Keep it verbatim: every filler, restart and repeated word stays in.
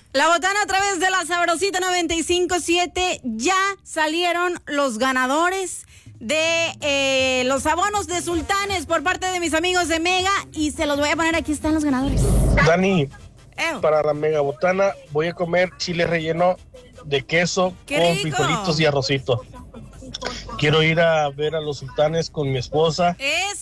La botana a través de la Sabrosita noventa y cinco punto siete. Ya salieron los ganadores de eh, los abonos de Sultanes por parte de mis amigos de Mega y se los voy a poner. Aquí están los ganadores. Dani, Ew. para la mega botana voy a comer chile relleno de queso ¡Qué con rico! frijolitos y arrocito. Quiero ir a ver a los Sultanes con mi esposa. Eso.